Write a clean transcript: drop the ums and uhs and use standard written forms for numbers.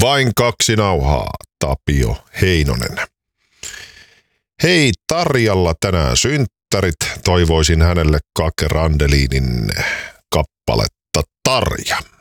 Vain 2 nauhaa, Tapio Heinonen. Hei, Tarjalla tänään synttärit. Toivoisin hänelle Kake Randelinin kappaletta Tarja.